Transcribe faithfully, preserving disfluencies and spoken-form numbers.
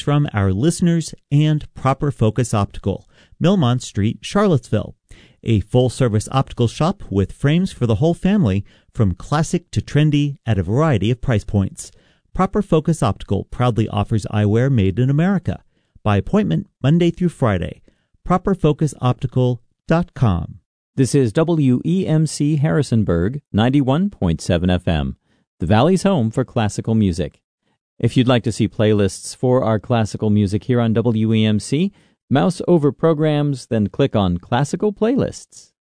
from our listeners and Proper Focus Optical, Millmont Street, Charlottesville. A full-service optical shop with frames for the whole family, from classic to trendy at a variety of price points. Proper Focus Optical proudly offers eyewear made in America. By appointment, Monday through Friday. proper focus optical dot com. This is W E M C Harrisonburg, ninety-one point seven F M, the Valley's home for classical music. If you'd like to see playlists for our classical music here on W E M C, mouse over programs, then click on Classical Playlists.